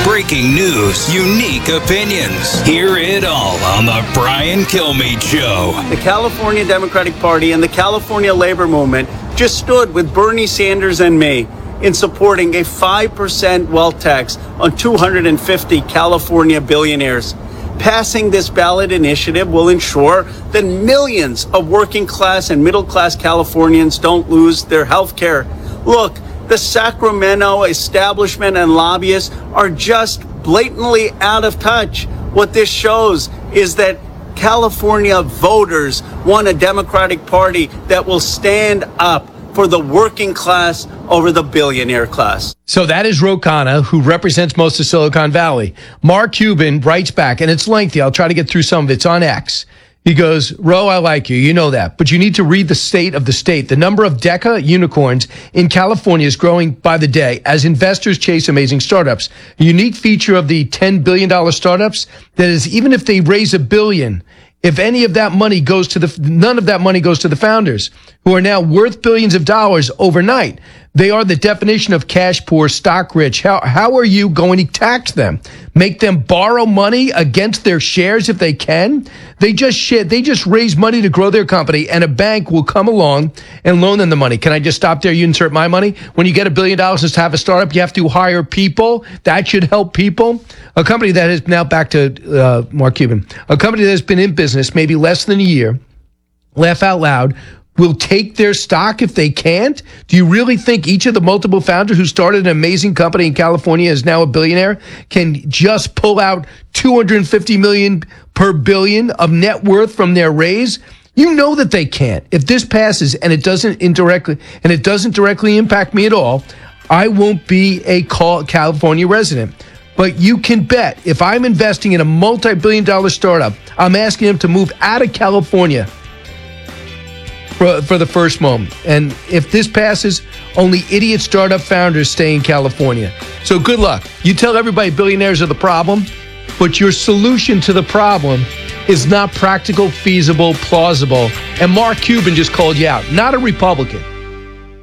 breaking news, unique opinions. Hear it all on The Brian Kilmeade Show. The California Democratic Party and the California labor movement just stood with Bernie Sanders and me in supporting a 5% wealth tax on 250 California billionaires. Passing this ballot initiative will ensure that millions of working class and middle class Californians don't lose their health care. Look, the Sacramento establishment and lobbyists are just blatantly out of touch. What this shows is that California voters want a Democratic Party that will stand up for the working class over the billionaire class. So that is Ro Khanna, who represents most of Silicon Valley. Mark Cuban writes back, and it's lengthy. I'll try to get through some of it. It's on X. He goes, Ro, I like you. You know that. But you need to read the state of the state. The number of Deca unicorns in California is growing by the day as investors chase amazing startups. A unique feature of the $10 billion startups that is, even if they raise $1 billion, if any of that money goes to none of that money goes to the founders, who are now worth billions of dollars overnight. They are the definition of cash poor, stock rich. How are you going to tax them? Make them borrow money against their shares if they can? They just raise money to grow their company, and a bank will come along and loan them the money. Can I just stop there? You insert my money. When you get $1 billion to have a startup, you have to hire people. That should help people. A company that is now back to Mark Cuban, a company that has been in business maybe less than a year, laugh out loud, will take their stock if they can't? Do you really think each of the multiple founders who started an amazing company in California is now a billionaire can just pull out $250 million per billion of net worth from their raise? You know that they can't. If this passes and it doesn't directly impact me at all, I won't be a California resident. But you can bet if I'm investing in a multi-billion-dollar startup, I'm asking them to move out of California for the first moment. And if this passes, only idiot startup founders stay in California. So good luck. You tell everybody billionaires are the problem, but your solution to the problem is not practical, feasible, plausible. And Mark Cuban just called you out, not a Republican.